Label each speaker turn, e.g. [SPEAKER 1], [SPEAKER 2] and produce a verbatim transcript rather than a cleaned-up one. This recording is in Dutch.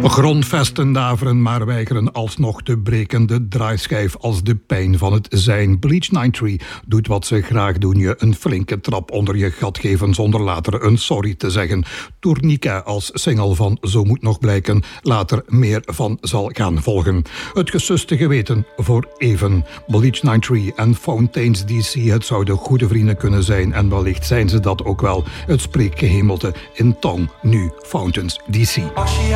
[SPEAKER 1] Grondvesten daveren, maar weigeren alsnog te breken. De draaischijf als de pijn van het zijn. Bleach negenennegentig doet wat ze graag doen. Je een flinke trap onder je gat geven zonder later een sorry te zeggen. Tourniquet als single van Zo moet nog blijken. Later meer van zal gaan volgen. Het gesuste geweten voor even. Bleach negenennegentig en Fountains D C. Het zouden goede vrienden kunnen zijn. En wellicht zijn ze dat ook wel. Het spreekgehemelte in tong. Nu Fountains D C.